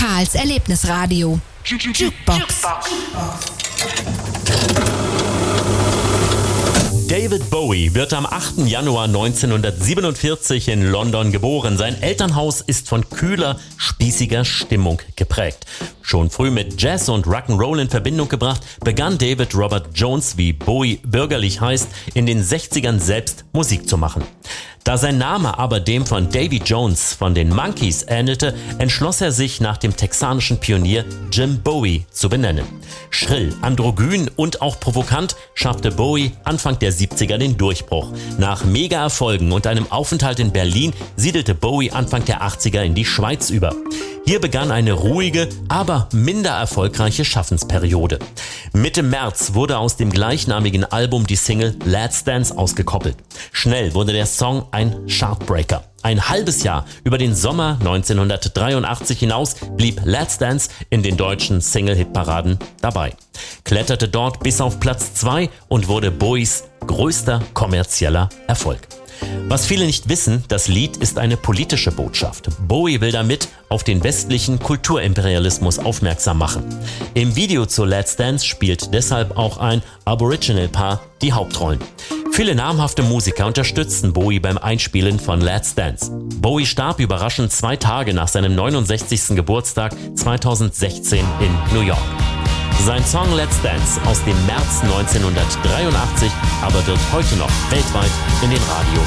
Karls Erlebnisradio. Jukebox. David Bowie wird am 8. Januar 1947 in London geboren. Sein Elternhaus ist von kühler, spießiger Stimmung geprägt. Schon früh mit Jazz und Rock'n'Roll in Verbindung gebracht, begann David Robert Jones, wie Bowie bürgerlich heißt, in den 60ern selbst Musik zu machen. Da sein Name aber dem von Davy Jones von den Monkees ähnelte, entschloss er sich, nach dem texanischen Pionier Jim Bowie zu benennen. Schrill, androgyn und auch provokant schaffte Bowie Anfang der 70er den Durchbruch. Nach Mega-Erfolgen und einem Aufenthalt in Berlin siedelte Bowie Anfang der 80er in die Schweiz über. Hier begann eine ruhige, aber minder erfolgreiche Schaffensperiode. Mitte März wurde aus dem gleichnamigen Album die Single Let's Dance ausgekoppelt. Schnell wurde der Song ein Chartbreaker. Ein halbes Jahr über den Sommer 1983 hinaus blieb Let's Dance in den deutschen Single-Hitparaden dabei. Kletterte dort bis auf Platz 2 und wurde Bowies größter kommerzieller Erfolg. Was viele nicht wissen, das Lied ist eine politische Botschaft. Bowie will damit auf den westlichen Kulturimperialismus aufmerksam machen. Im Video zu Let's Dance spielt deshalb auch ein Aboriginal-Paar die Hauptrollen. Viele namhafte Musiker unterstützten Bowie beim Einspielen von Let's Dance. Bowie starb überraschend 2 Tage nach seinem 69. Geburtstag 2016 in New York. Sein Song Let's Dance aus dem März 1983 aber wird heute noch weltweit in den Radios